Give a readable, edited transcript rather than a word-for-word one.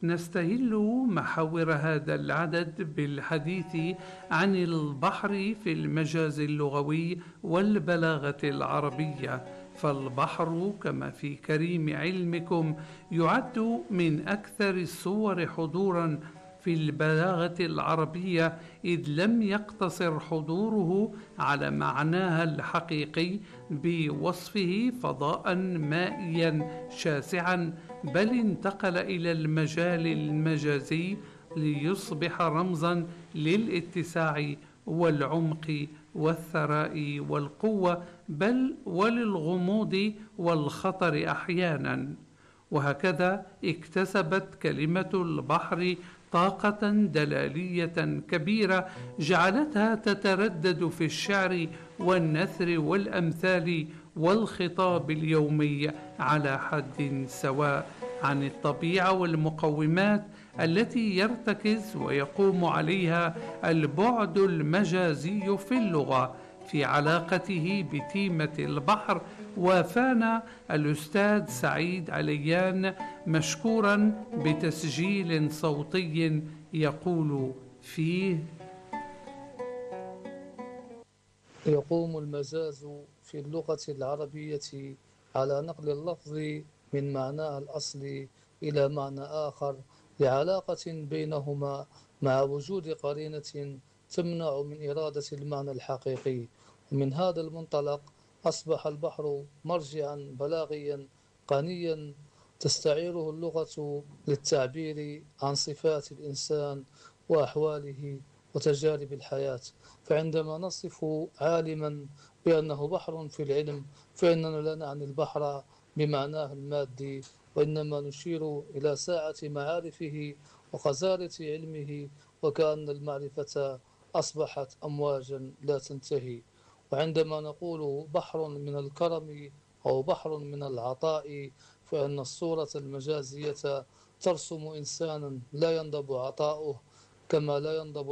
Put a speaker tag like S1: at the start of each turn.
S1: نستهل محاور هذا العدد بالحديث عن البحر في المجاز اللغوي والبلاغة العربية. فالبحر كما في كريم علمكم يعد من أكثر الصور حضوراً في البلاغة العربية، إذ لم يقتصر حضوره على معناها الحقيقي بوصفه فضاء مائيا شاسعا، بل انتقل إلى المجال المجازي ليصبح رمزا للاتساع والعمق والثراء والقوة، بل وللغموض والخطر أحيانا. وهكذا اكتسبت كلمة البحر طاقة دلالية كبيرة جعلتها تتردد في الشعر والنثر والأمثال والخطاب اليومي على حد سواء عن الطبيعة والمقومات التي يرتكز ويقوم عليها البعد المجازي في اللغة في علاقته بتيمة البحر. وافانا الأستاذ سعيد عليان مشكورا بتسجيل صوتي يقول فيه:
S2: يقوم المجاز في اللغة العربية على نقل اللفظ من معناه الأصلي إلى معنى آخر لعلاقة بينهما مع وجود قرينة تمنع من إرادة المعنى الحقيقي. ومن هذا المنطلق أصبح البحر مرجعا بلاغيا غنيا تستعيره اللغة للتعبير عن صفات الإنسان وأحواله وتجارب الحياة. فعندما نصف عالما بأنه بحر في العلم فإننا لا نعني البحر بمعناه المادي، وإنما نشير إلى ساعة معارفه وغزارة علمه، وكأن المعرفة أصبحت أمواجا لا تنتهي. وعندما نقول بحر من الكرم أو بحر من العطاء فإن الصورة المجازية ترسم إنسانا لا ينضب عطاؤه كما لا ينضب